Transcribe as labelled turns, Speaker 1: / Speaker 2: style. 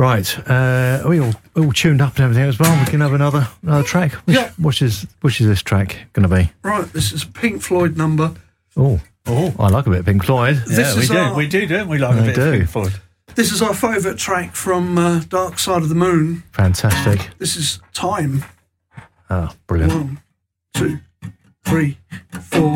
Speaker 1: Right, are we all tuned up and everything as well? We can have another track. Which is this track going to be?
Speaker 2: Right, this is a Pink Floyd number.
Speaker 1: Oh, I like a bit of Pink Floyd.
Speaker 3: We do, don't we? Like a bit of Pink Floyd.
Speaker 2: This is our favourite track from Dark Side of the Moon.
Speaker 1: Fantastic.
Speaker 2: This is Time.
Speaker 1: Oh, brilliant.
Speaker 2: 1, 2, 3, 4.